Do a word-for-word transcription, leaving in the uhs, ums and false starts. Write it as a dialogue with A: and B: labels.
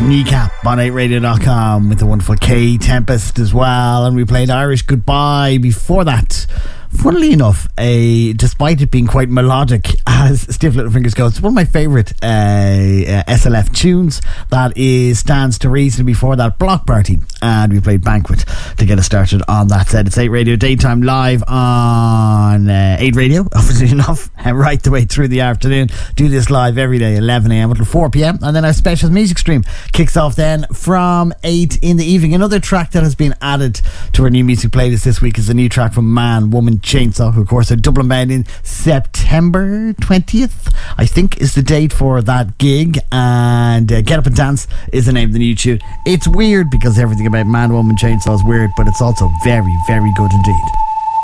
A: Kneecap on eight radio dot com with the wonderful K Tempest as well, and we played Irish Goodbye before that. Funnily enough, a, despite it being quite melodic as Stiff Little Fingers goes, it's one of my favourite uh, uh, S L F tunes. That is Stands to Reason. Before that, Block Party, and we played Banquet to get us started on that set. It's eight Radio Daytime live on uh, eight Radio, obviously enough, right the way through the afternoon. Do this live every day, eleven a m until four p m, and then our special music stream kicks off then from eight in the evening. Another track that has been added to our new music playlist this week is a new track from Man, Woman, Chainsaw, who of course are Dublin bound in September twentieth, I think is the date for that gig, and uh, Get Up and Dance is the name of the new tune. It's weird because everything about Man, Woman, Chainsaw is weird, but it's also very, very good indeed.